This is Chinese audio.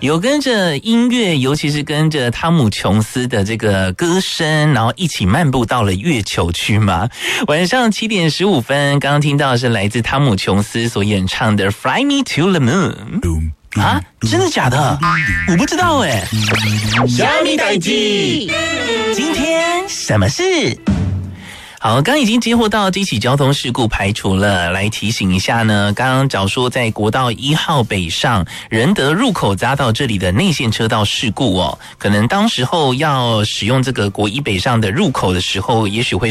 有跟着音乐，尤其是跟着汤姆琼斯的这个歌声，然后一起漫步到了月球去吗？晚上7点15分，刚刚听到的是来自汤姆琼斯所演唱的《Fly Me to the Moon》。啊，真的假的？我不知道哎。 虾米代誌， 今天什么事？好，刚已经接获到这起交通事故排除了，来提醒一下呢。刚刚讲说在国道1号北上仁德入口匝道这里的内线车道事故哦，可能当时候要使用这个国1北上的入口的时候，也许会